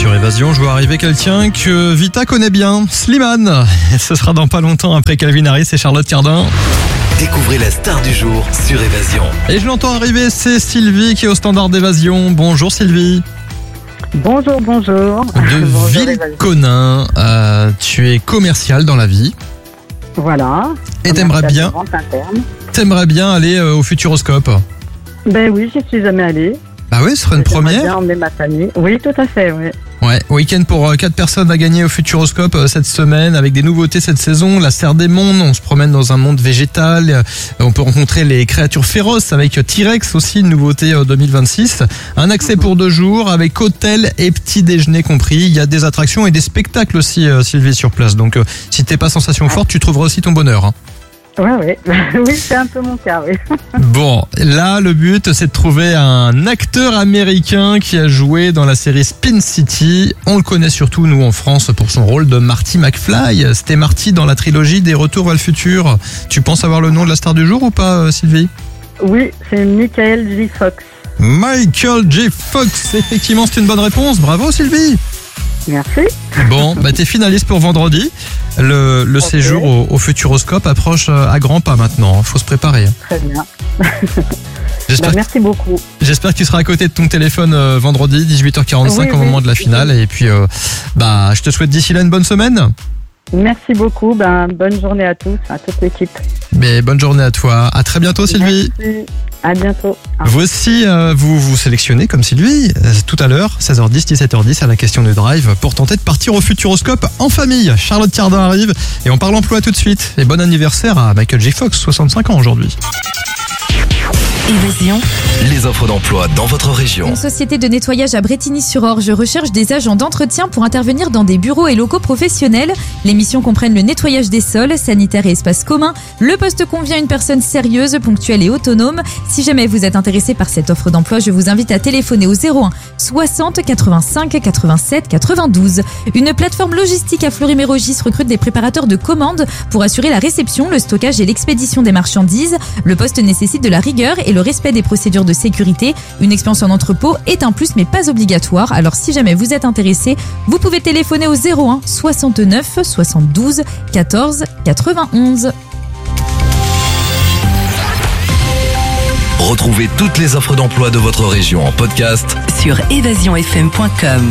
sur Évasion, je vois arriver quelqu'un que Vita connaît bien, Slimane. Ce sera dans pas longtemps après Calvin Harris et Charlotte Cardin. Découvrez la star du jour sur Évasion. Et je l'entends arriver, c'est Sylvie qui est au standard d'Évasion. Bonjour Sylvie. Bonjour. De Villeconin, tu es commercial dans la vie. Voilà. Et t'aimerais bien aller au Futuroscope. Ben oui, j'y suis jamais allée. Bah oui, ce serait une première. Bien emmener ma famille. Oui, tout à fait, oui. Ouais, week-end pour 4 personnes à gagner au Futuroscope cette semaine avec des nouveautés cette saison. La Serre des Mondes, on se promène dans un monde végétal. On peut rencontrer les créatures féroces avec T-Rex aussi, une nouveauté 2026. Un accès pour 2 jours avec hôtel et petit déjeuner compris. Il y a des attractions et des spectacles aussi, Sylvie, sur place. Donc si t'es pas sensation forte, tu trouveras aussi ton bonheur. Hein. Ouais. Oui, c'est un peu mon cas, oui. Bon, là, le but, c'est de trouver un acteur américain qui a joué dans la série Spin City. On le connaît surtout, nous, en France, pour son rôle de Marty McFly. C'était Marty dans la trilogie des Retours vers le futur. Tu penses avoir le nom de la star du jour ou pas, Sylvie ? Oui, c'est Michael J. Fox. Michael J. Fox, effectivement, c'est une bonne réponse. Bravo, Sylvie. Merci. Bon, t'es finaliste pour vendredi. Le Okay. séjour au Futuroscope approche à grands pas maintenant. Faut se préparer. Très bien. Merci J'espère beaucoup. J'espère que tu seras à côté de ton téléphone vendredi 18h45 Oui, au moment de la finale. Et puis, je te souhaite d'ici là une bonne semaine. Merci beaucoup. Bonne journée à tous, à toute l'équipe. Mais bonne journée à toi. À très bientôt, Sylvie. Merci. À bientôt. Vous aussi, vous sélectionnez comme Sylvie tout à l'heure, 16h10, 17h10 à la question du drive pour tenter de partir au Futuroscope en famille. Charlotte Cardin arrive et on parle emploi tout de suite. Et bon anniversaire à Michael J. Fox, 65 ans aujourd'hui. Évasion. Les offres d'emploi dans votre région. Une société de nettoyage à Brétigny-sur-Orge recherche des agents d'entretien pour intervenir dans des bureaux et locaux professionnels. Les missions comprennent le nettoyage des sols, sanitaires et espaces communs. Le poste convient à une personne sérieuse, ponctuelle et autonome. Si jamais vous êtes intéressé par cette offre d'emploi, je vous invite à téléphoner au 01 60 85 87 92. Une plateforme logistique à Fleury-Mérogis recrute des préparateurs de commandes pour assurer la réception, le stockage et l'expédition des marchandises. Le poste nécessite de la rigueur et le respect des procédures de sécurité. Une expérience en entrepôt est un plus mais pas obligatoire. Alors si jamais vous êtes intéressé, vous pouvez téléphoner au 01 69 72 14 91. Retrouvez toutes les offres d'emploi de votre région en podcast sur évasionfm.com.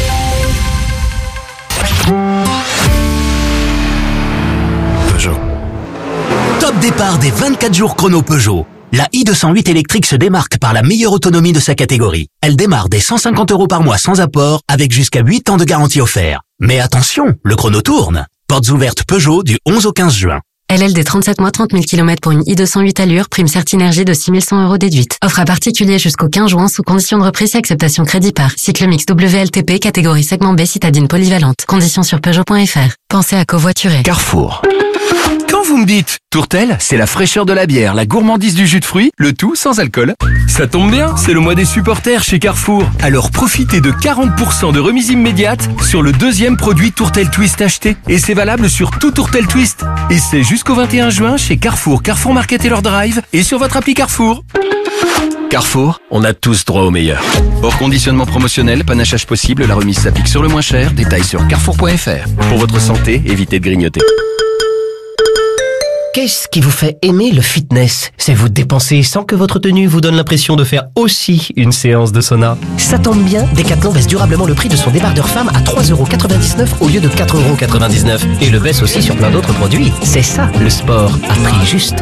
Peugeot. Top départ des 24 jours chrono Peugeot. La i208 électrique se démarque par la meilleure autonomie de sa catégorie. Elle démarre dès 150 € par mois sans apport, avec jusqu'à 8 ans de garantie offert. Mais attention, le chrono tourne. Portes ouvertes Peugeot du 11 au 15 juin. LLD 37 mois, 30 000 km pour une i208 allure, prime Certinergie de 6 100 € déduite. Offre à particulier jusqu'au 15 juin sous condition de reprise et acceptation crédit par. Cycle mix WLTP, catégorie segment B, citadine polyvalente. Conditions sur Peugeot.fr. Pensez à covoiturer. Carrefour. Quand vous me dites Tourtel, c'est la fraîcheur de la bière, la gourmandise du jus de fruits, le tout sans alcool. Ça tombe bien, c'est le mois des supporters chez Carrefour. Alors profitez de 40% de remise immédiate sur le deuxième produit Tourtel Twist acheté. Et c'est valable sur tout Tourtel Twist. Et c'est jusqu'au 21 juin chez Carrefour, Carrefour Market et leur drive et sur votre appli Carrefour. Carrefour, on a tous droit au meilleur. Hors conditionnement promotionnel, panachage possible, la remise s'applique sur le moins cher. Détails sur carrefour.fr. Pour votre santé, évitez de grignoter. Qu'est-ce qui vous fait aimer le fitness ? C'est vous dépenser sans que votre tenue vous donne l'impression de faire aussi une séance de sauna. Ça tombe bien, Decathlon baisse durablement le prix de son débardeur femme à 3,99 € au lieu de 4,99 € et le baisse aussi sur plein d'autres produits. C'est ça le sport à prix juste.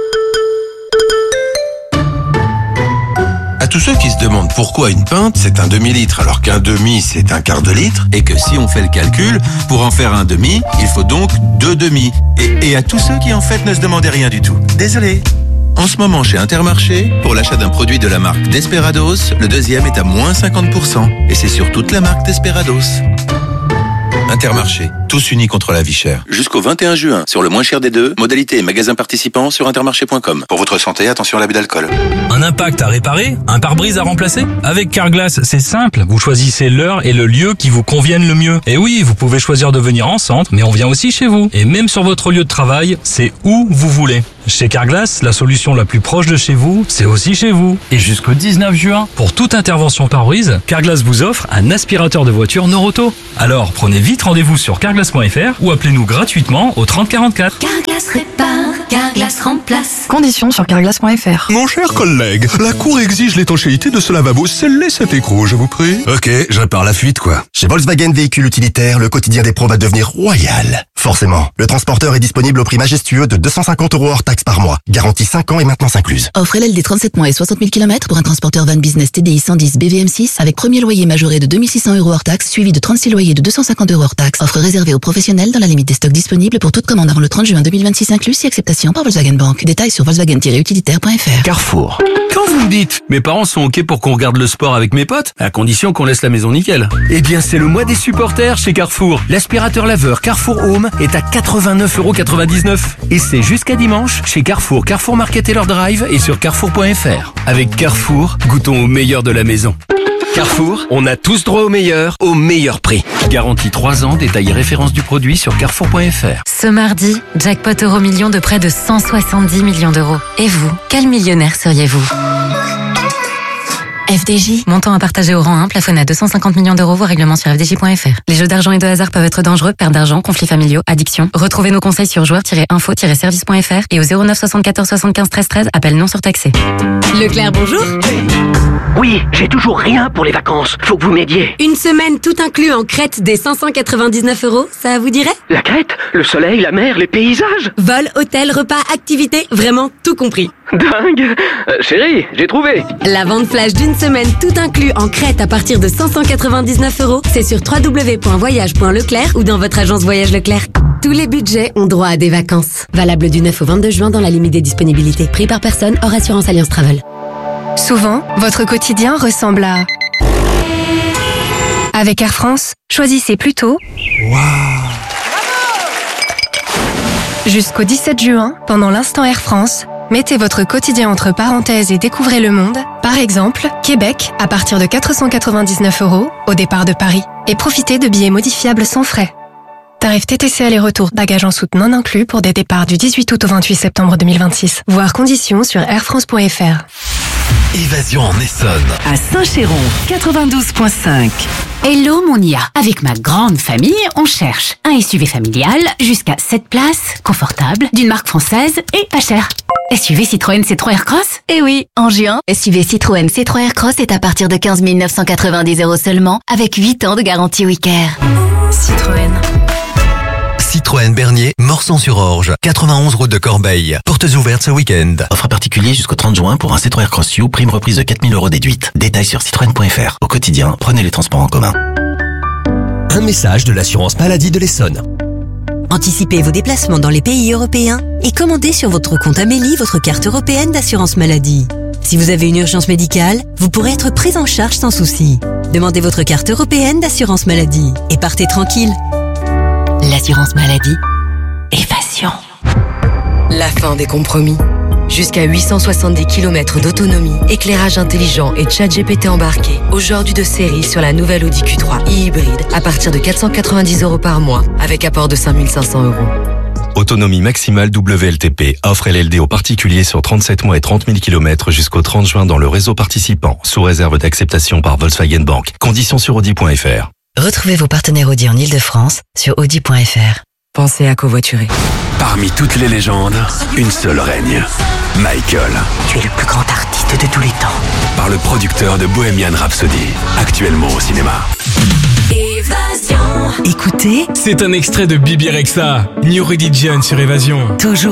À tous ceux qui se demandent pourquoi une pinte c'est un demi-litre alors qu'un demi c'est un quart de litre et que si on fait le calcul, pour en faire un demi, il faut donc 2 demi. Et à tous ceux qui en fait ne se demandaient rien du tout. Désolé. En ce moment chez Intermarché, pour l'achat d'un produit de la marque Desperados, le deuxième est à moins 50%. Et c'est sur toute la marque Desperados. Intermarché, tous unis contre la vie chère. Jusqu'au 21 juin, sur le moins cher des deux, modalité et magasin participants sur intermarché.com. Pour votre santé, attention à l'abus d'alcool. Un impact à réparer? Un pare-brise à remplacer? Avec Carglass, c'est simple. Vous choisissez l'heure et le lieu qui vous conviennent le mieux. Et oui, vous pouvez choisir de venir en centre, mais on vient aussi chez vous. Et même sur votre lieu de travail, c'est où vous voulez. Chez Carglass, la solution la plus proche de chez vous, c'est aussi chez vous. Et jusqu'au 19 juin, pour toute intervention pare-brise, Carglass vous offre un aspirateur de voiture Noroto. Alors, prenez vite rendez-vous sur carglass.fr ou appelez-nous gratuitement au 30 44. Carglass répare, Carglass remplace. Conditions sur carglass.fr. Mon cher collègue, la Cour exige l'étanchéité de ce lavabo. Scellez cet écrou, je vous prie. Ok, je répare la fuite, quoi. Chez Volkswagen Véhicules Utilitaires, le quotidien des pros va devenir royal. Forcément, le transporteur est disponible au prix majestueux de 250 € hors taxe par mois. Garantie 5 ans et maintenance incluse. Offre LLD 37 mois et 60 000 km pour un transporteur van business TDI 110 BVM6 avec premier loyer majoré de 2600 € hors taxe suivi de 36 loyers de 250 € hors taxe. Offre réservée aux professionnels dans la limite des stocks disponibles pour toute commande avant le 30 juin 2026 inclus si acceptation par Volkswagen Bank. Détails sur volkswagen-utilitaire.fr. Carrefour. Quand vous me dites, mes parents sont ok pour qu'on regarde le sport avec mes potes, à condition qu'on laisse la maison nickel. Eh bien, c'est le mois des supporters chez Carrefour. L'aspirateur laveur Carrefour Home est à 89,99 €. Et c'est jusqu'à dimanche chez Carrefour, Carrefour Market et leur drive et sur carrefour.fr. Avec Carrefour, goûtons au meilleur de la maison. Carrefour, on a tous droit au meilleur prix. Garantie 3 ans, détail et référence du produit sur carrefour.fr. Ce mardi, jackpot Euro-Million de près de 170 millions d'euros. Et vous, quel millionnaire seriez-vous ? FDJ. Montant à partager au rang 1, plafonné à 250 millions d'euros, voire règlement sur fdj.fr. Les jeux d'argent et de hasard peuvent être dangereux, perte d'argent, conflits familiaux, addiction. Retrouvez nos conseils sur joueurs-info-service.fr et au 09 74 75 13 13, appel non surtaxé. Leclerc, bonjour. Oui, j'ai toujours rien pour les vacances. Faut que vous m'aidiez. Une semaine tout inclus en Crète des 599 €, ça vous dirait ? La Crète, le soleil, la mer, les paysages. Vol, hôtel, repas, activités, vraiment tout compris. Dingue. Chérie, j'ai trouvé. La vente flash d'une semaine tout inclus en Crète à partir de 599 €, c'est sur www.voyage.leclerc ou dans votre agence Voyage Leclerc. Tous les budgets ont droit à des vacances. Valable du 9 au 22 juin dans la limite des disponibilités. Prix par personne hors assurance Alliance Travel. Souvent, votre quotidien ressemble à... Avec Air France, choisissez plutôt... Jusqu'au 17 juin, pendant l'instant Air France, mettez votre quotidien entre parenthèses et découvrez le monde. Par exemple, Québec, à partir de 499 € au départ de Paris. Et profitez de billets modifiables sans frais. Tarif TTC aller-retour, bagages en soute non inclus pour des départs du 18 août au 28 septembre 2026. Voir conditions sur airfrance.fr. Évasion en Essonne. À Saint-Chéron, 92.5. Hello mon IA. Avec ma grande famille, on cherche un SUV familial jusqu'à 7 places, confortable, d'une marque française et pas cher. SUV Citroën C3 Aircross ? Eh oui, en juin, SUV Citroën C3 Aircross est à partir de 15 990 € seulement, avec 8 ans de garantie Wicker. Citroën. Citroën Bernier, Morsan-sur-Orge, 91 route de Corbeil. Portes ouvertes ce week-end. Offre particulier jusqu'au 30 juin pour un C3 Aircross U, prime reprise de 4 000 € déduite. Détails sur citroën.fr. Au quotidien, prenez les transports en commun. Un message de l'assurance maladie de l'Essonne. Anticipez vos déplacements dans les pays européens et commandez sur votre compte Amélie votre carte européenne d'assurance maladie. Si vous avez une urgence médicale, vous pourrez être pris en charge sans souci. Demandez votre carte européenne d'assurance maladie et partez tranquille. L'assurance maladie. Évasion. La fin des compromis. Jusqu'à 870 km d'autonomie, éclairage intelligent et ChatGPT embarqué. Aujourd'hui de série sur la nouvelle Audi Q3 e-hybride à partir de 490 € par mois avec apport de 5 500 €. Autonomie maximale WLTP. Offre LLD aux particuliers sur 37 mois et 30 000 km jusqu'au 30 juin dans le réseau participant, sous réserve d'acceptation par Volkswagen Bank. Conditions sur Audi.fr. Retrouvez vos partenaires Audi en Ile-de-France sur Audi.fr. Pensez à covoiturer. Parmi toutes les légendes, une seule règne. Michael. Tu es le plus grand artiste de tous les temps. Par le producteur de Bohemian Rhapsody, actuellement au cinéma. Évasion. Écoutez, c'est un extrait de Bibi Rexha, New Religion sur Évasion. Toujours